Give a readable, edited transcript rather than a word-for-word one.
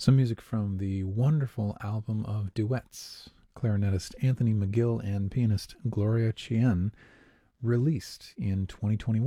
Some music from the wonderful album of duets, clarinetist Anthony McGill and pianist Gloria Chien, released in 2021.